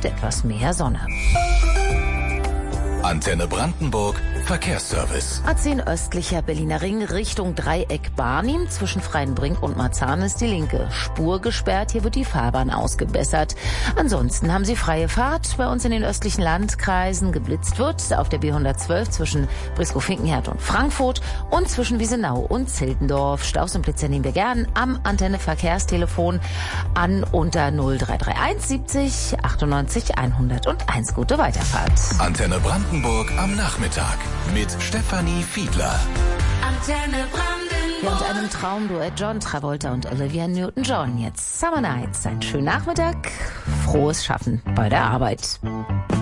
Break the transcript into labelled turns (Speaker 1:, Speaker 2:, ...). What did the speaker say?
Speaker 1: etwas mehr Sonne.
Speaker 2: Antenne Brandenburg Verkehrsservice.
Speaker 1: A10 östlicher Berliner Ring Richtung Dreieck Barnim. Zwischen Freienbrink und Marzahn ist die linke Spur gesperrt. Hier wird die Fahrbahn ausgebessert. Ansonsten haben Sie freie Fahrt. Bei uns in den östlichen Landkreisen geblitzt wird auf der B112 zwischen Briscoe-Finkenherd und Frankfurt und zwischen Wiesenau und Zildendorf. Staus und Blitzer nehmen wir gern am Antenne Verkehrstelefon an unter 0331 70 98 101. Gute Weiterfahrt.
Speaker 2: Antenne Brandenburg am Nachmittag mit Stefanie Fiedler.
Speaker 3: Antenne Brandenburg.
Speaker 1: Ja, und einem Traumduett John Travolta und Olivia Newton-John. Jetzt Summer Nights. Einen schönen Nachmittag. Frohes Schaffen bei der Arbeit.